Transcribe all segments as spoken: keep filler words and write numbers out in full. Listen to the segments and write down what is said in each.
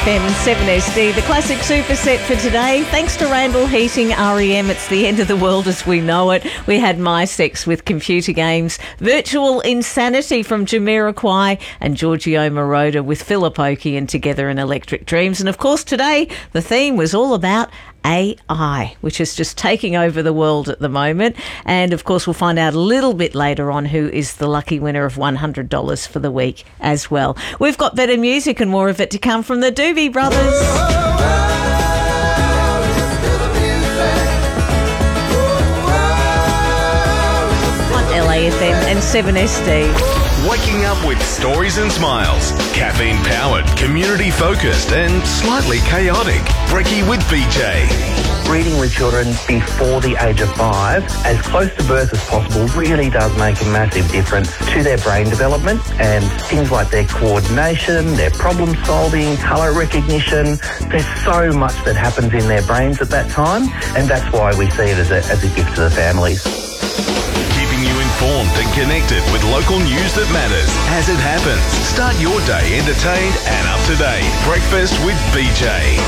M seven S D, the classic superset for today. Thanks to Randall Heating R E M, it's the end of the world as we know it. We had My Sex with Computer Games, Virtual Insanity from Jamiroquai, and Giorgio Moroder with Philip Oakey and Together in Electric Dreams. And of course today the theme was all about A I, which is just taking over the world at the moment. And of course we'll find out a little bit later on who is the lucky winner of one hundred dollars for the week as well. We've got better music and more of it to come from the Doobie Brothers. On L A F M and seven S D. Waking up with stories and smiles. Caffeine-powered, community-focused and slightly chaotic. Brekkie with B J. Reading with children before the age of five, as close to birth as possible, really does make a massive difference to their brain development and things like their coordination, their problem solving, colour recognition. There's so much that happens in their brains at that time, and that's why we see it as a, as a gift to the families. Keeping you informed and connected with local news that matters as it happens. Start your day entertained and up to date. Breakfast with B J.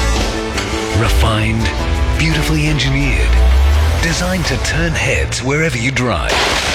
Refined, beautifully engineered, designed to turn heads wherever you drive.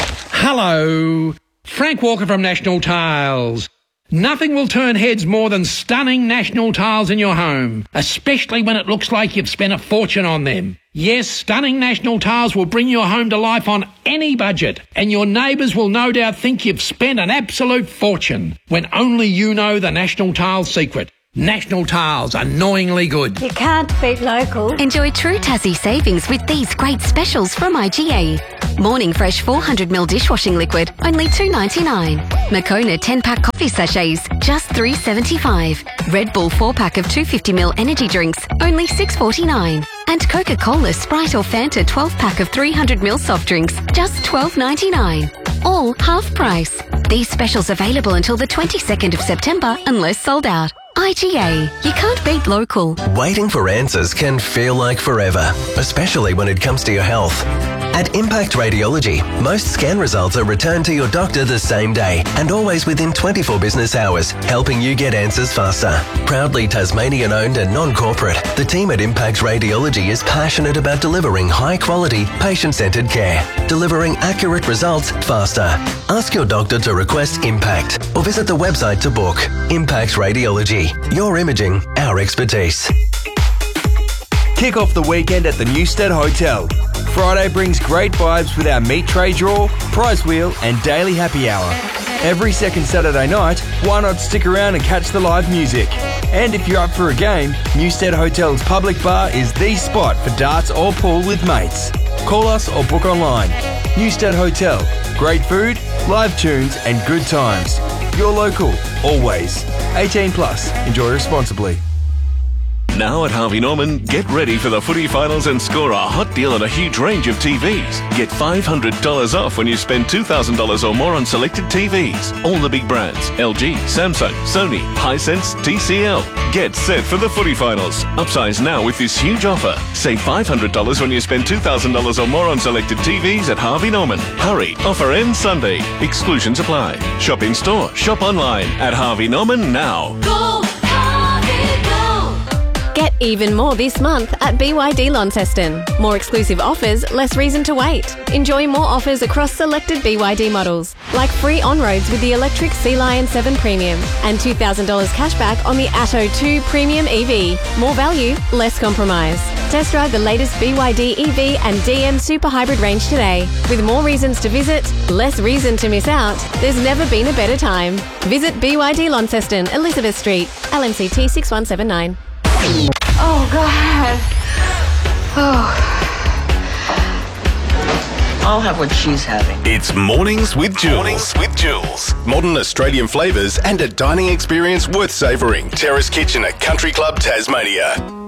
Hello, Frank Walker from National Tiles. Nothing will turn heads more than stunning National Tiles in your home, especially when it looks like you've spent a fortune on them. Yes, stunning National Tiles will bring your home to life on any budget, and your neighbours will no doubt think you've spent an absolute fortune, when only you know the National Tiles secret. National Tiles, annoyingly good. You can't beat local. Enjoy true Tassie savings with these great specials from I G A. Morning Fresh four hundred milliliter dishwashing liquid, only two dollars ninety-nine. Moccona ten pack coffee sachets, just three dollars seventy-five. Red Bull four pack of two hundred fifty milliliter energy drinks, only six dollars forty-nine. And Coca-Cola, Sprite or Fanta twelve pack of three hundred milliliter soft drinks, just twelve dollars ninety-nine. All half price. These specials available until the twenty-second of September, unless sold out. I G A, you can't beat local. Waiting for answers can feel like forever, especially when it comes to your health. At Impact Radiology, most scan results are returned to your doctor the same day and always within twenty-four business hours, helping you get answers faster. Proudly Tasmanian-owned and non-corporate, the team at Impact Radiology is passionate about delivering high-quality, patient-centred care, delivering accurate results faster. Ask your doctor to request Impact or visit the website to book. Impact Radiology, your imaging, our expertise. Kick off the weekend at the Newstead Hotel. Friday brings great vibes with our meat tray draw, prize wheel and daily happy hour. Every second Saturday night, why not stick around and catch the live music? And if you're up for a game, Newstead Hotel's public bar is the spot for darts or pool with mates. Call us or book online. Newstead Hotel. Great food, live tunes and good times. You're local, always. eighteen plus. Enjoy responsibly. Now at Harvey Norman, get ready for the footy finals and score a hot deal on a huge range of T Vs. Get five hundred dollars off when you spend two thousand dollars or more on selected T Vs. All the big brands, L G, Samsung, Sony, Hisense, T C L. Get set for the footy finals. Upsize now with this huge offer. Save five hundred dollars when you spend two thousand dollars or more on selected T Vs at Harvey Norman. Hurry, offer ends Sunday. Exclusions apply. Shop in store, shop online at Harvey Norman now. Go! Get even more this month at B Y D Launceston. More exclusive offers, less reason to wait. Enjoy more offers across selected B Y D models, like free on-roads with the electric Sea Lion seven Premium and two thousand dollars cashback on the Atto two Premium E V. More value, less compromise. Test drive the latest B Y D E V and D M Super Hybrid range today. With more reasons to visit, less reason to miss out, there's never been a better time. Visit B Y D Launceston, Elizabeth Street, L M C T six one seven nine. Oh, God. Oh. I'll have what she's having. It's Mornings with Jules. Mornings with Jules. Modern Australian flavours and a dining experience worth savouring. Terrace Kitchen at Country Club Tasmania.